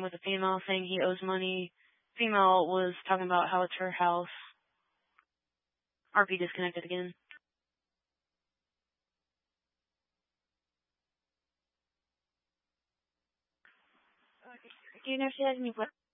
with a female saying he owes money. Female was talking about how it's her house. RP disconnected again. Do you know if she has any